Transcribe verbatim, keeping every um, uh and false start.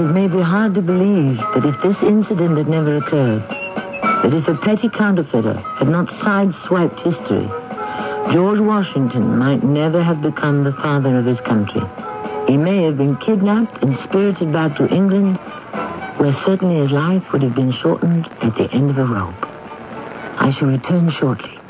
It may be hard to believe that if this incident had never occurred, that if a petty counterfeiter had not sideswiped history, George Washington might never have become the father of his country. He may have been kidnapped and spirited back to England, where certainly his life would have been shortened at the end of a rope. I shall return shortly.